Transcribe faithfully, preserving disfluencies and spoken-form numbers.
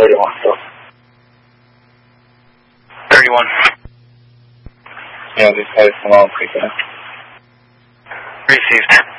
thirty-one, so. thirty-one. Yeah, these guys come on, freaking out. Received.